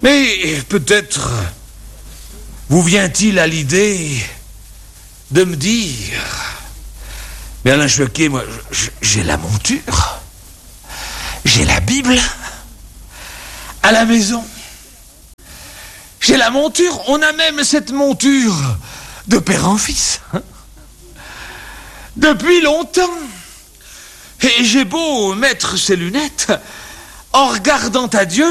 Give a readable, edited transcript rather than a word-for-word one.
Mais peut-être vous vient-il à l'idée de me dire... Mais Alain Choquet, moi, j'ai la monture. J'ai la Bible. À la maison. J'ai la monture. On a même cette monture de père en fils. Depuis longtemps. Et j'ai beau mettre ces lunettes, en regardant à Dieu,